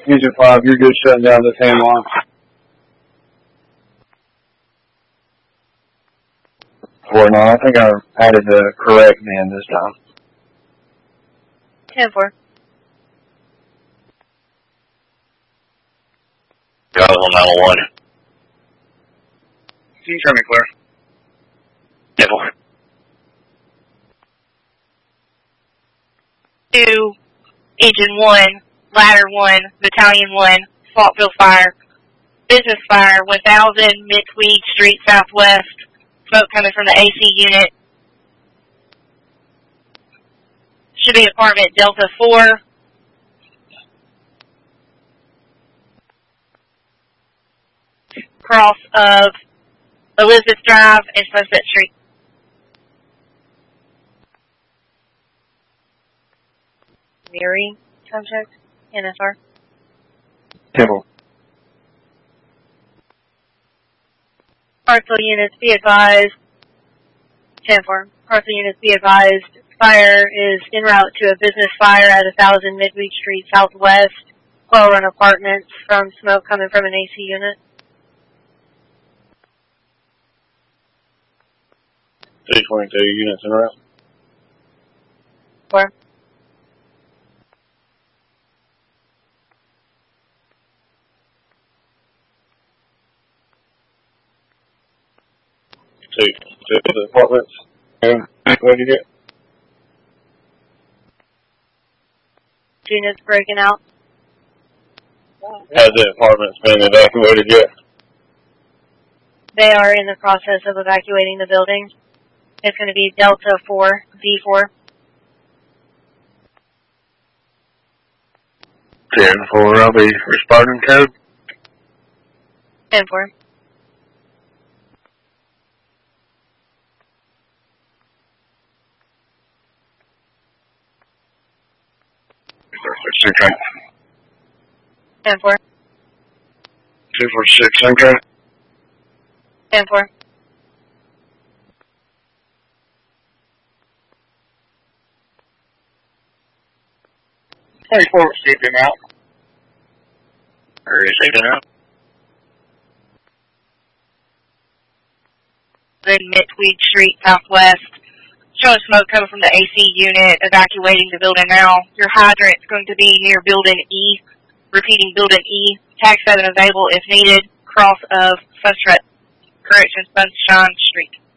Engine 5, you're good shutting down this hand line. 4-9, I think I added the correct man this time. 10-4. Got it on 901. Can you tell me clear? 10-4. 2, Engine 1, Ladder 1, Battalion 1, Falkville Fire, Business Fire, 1000 Midweed Street Southwest, smoke coming from the AC unit. Should be apartment Delta 4. Cross of Elizabeth Drive and Sunset Street. Mary, contact, NSR. 10-4. Parcel units be advised. 10-4. Parcel units be advised. Fire is en route to a business fire at 1000 Midweed Street Southwest. Well run apartments from smoke coming from an AC unit. 322 units in route. 4. Two the apartments. And what did you get? Units breaking out. Has the apartments been evacuated yet? They are in the process of evacuating the building. It's going to be Delta 4, D4. 10-4, I'll be responding code. 10-4. Okay. 10-4. 246, okay. 10-4. Hey, 4, escaping out. Or escaping out. Midweed Street Southwest. Showing smoke coming from the AC unit, evacuating the building now. Your hydrant's going to be near Building E. Repeating, Building E. Tag 7 available if needed. Cross of Sunshine Street.